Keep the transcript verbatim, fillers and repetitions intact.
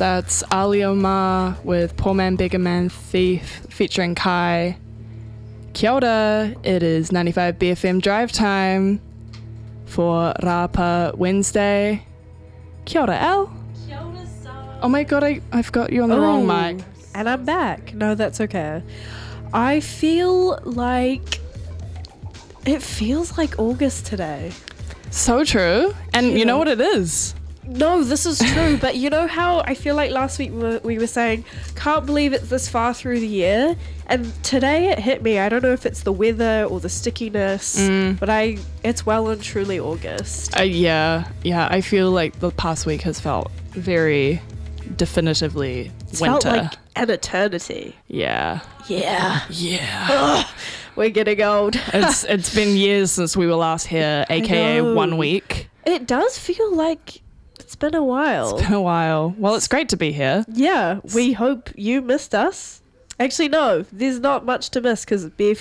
That's Ali Omar with Poor Man, Beggar Man, Thief featuring Kai. Kia ora, it is ninety-five B F M Drive Time for Rapa Wednesday. Kia ora, Elle. Kia ora, Sam. Oh my god, I, I've got you on the oh, wrong mic. And I'm back. No, that's okay. I feel like... It feels like August today. So true. And Yeah. you know what it is? No, this is true, but you know how I feel like last week we were, we were saying, can't believe it's this far through the year, and today it hit me. I don't know if it's the weather or the stickiness, Mm. but I it's well and truly August. Uh, yeah, yeah. I feel like the past week has felt very definitively It's winter. felt like an eternity. yeah. Yeah. Yeah. Ugh, we're getting old. it's it's been years since we were last here, aka know. one week. It does feel like it's been a while. It's been a while. Well, it's great to be here. Yeah, we hope you missed us. Actually, no, there's not much to miss because B F